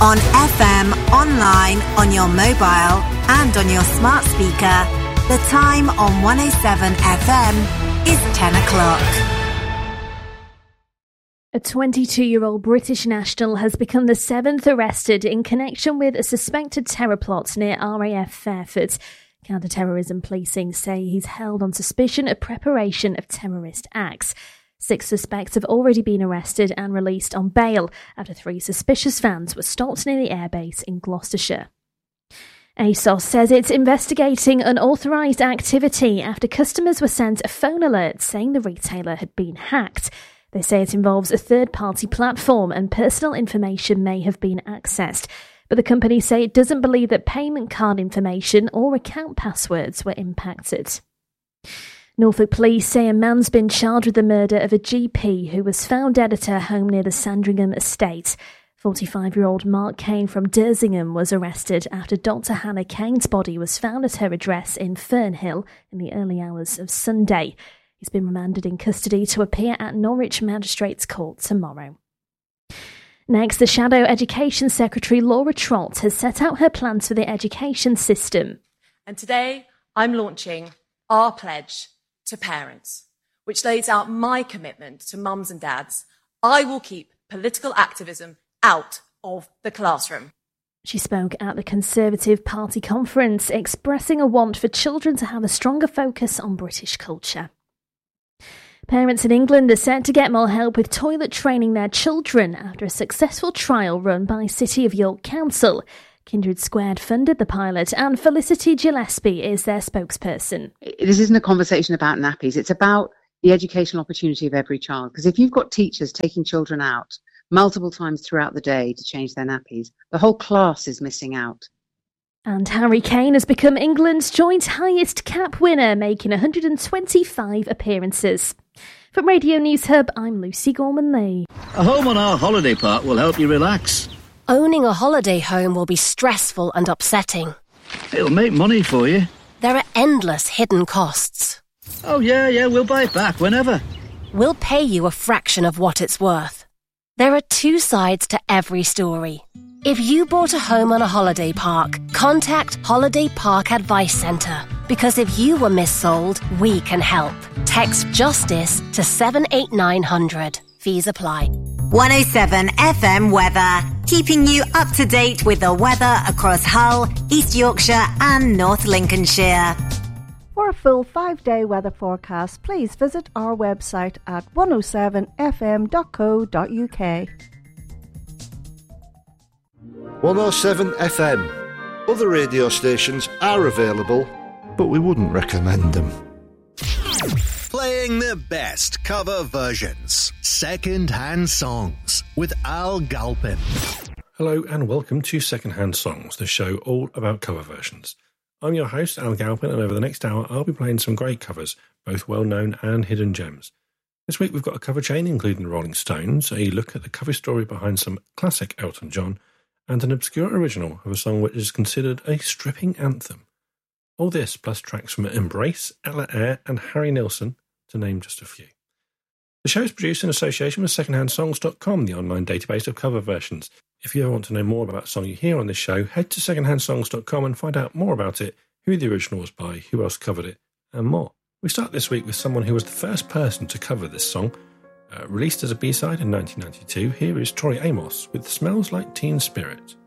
On FM, online, on your mobile and on your smart speaker. The time on 107 FM is 10 o'clock. A 22-year-old British national has become the seventh arrested in connection with a suspected terror plot near RAF Fairford. Counter-terrorism policing say he's held on suspicion of preparation of terrorist acts. 6 suspects have already been arrested and released on bail after 3 suspicious vans were stopped near the airbase in Gloucestershire. ASOS says it's investigating unauthorised activity after customers were sent a phone alert saying the retailer had been hacked. They say it involves a third-party platform and personal information may have been accessed. But the company say it doesn't believe that payment card information or account passwords were impacted. Norfolk police say a man's been charged with the murder of a GP who was found dead at her home near the Sandringham estate. 45-year-old Mark Kane from Dersingham was arrested after Dr. Hannah Kane's body was found at her address in Fernhill in the early hours of Sunday. He's been remanded in custody to appear at Norwich Magistrates Court tomorrow. Next, the Shadow Education Secretary Laura Trott has set out her plans for the education system. And today I'm launching our pledge to parents, which lays out my commitment to mums and dads. I will keep political activism out of the classroom. She spoke at the Conservative Party conference, expressing a want for children to have a stronger focus on British culture. Parents in England are set to get more help with toilet training their children after a successful trial run by City of York Council. Kindred Squared funded the pilot and Felicity Gillespie is their spokesperson. This isn't a conversation about nappies, it's about the educational opportunity of every child. Because if you've got teachers taking children out multiple times throughout the day to change their nappies, the whole class is missing out. And Harry Kane has become England's joint highest cap winner, making 125 appearances. From Radio News Hub, I'm Lucy Gorman-Lee. A home on our holiday park will help you relax. Owning a holiday home will be stressful and upsetting. It'll make money for you. There are endless hidden costs. Oh, yeah, we'll buy it back whenever. We'll pay you a fraction of what it's worth. There are 2 sides to every story. If you bought a home on a holiday park, contact Holiday Park Advice Centre. Because if you were missold, we can help. Text JUSTICE to 78900. Fees apply. 107 FM weather, keeping you up to date with the weather across Hull, East Yorkshire and North Lincolnshire. For a full 5-day weather forecast, please visit our website at 107fm.co.uk. 107 FM. Other radio stations are available, but we wouldn't recommend them. Playing the best cover versions. Second-hand songs with Al Galpin. Hello and welcome to Second-Hand Songs, the show all about cover versions. I'm your host, Al Galpin, and over the next hour I'll be playing some great covers, both well-known and hidden gems. This week we've got a cover chain including the Rolling Stones, a look at the cover story behind some classic Elton John, and an obscure original of a song which is considered a stripping anthem. All this plus tracks from Embrace, Ella Eyre and Harry Nilsson, to name just a few. The show is produced in association with secondhandsongs.com, the online database of cover versions. If you ever want to know more about a song you hear on this show, head to secondhandsongs.com and find out more about it, who the original was by, who else covered it, and more. We start this week with someone who was the first person to cover this song. Released as a B-side in 1992, here is Tori Amos with Smells Like Teen Spirit.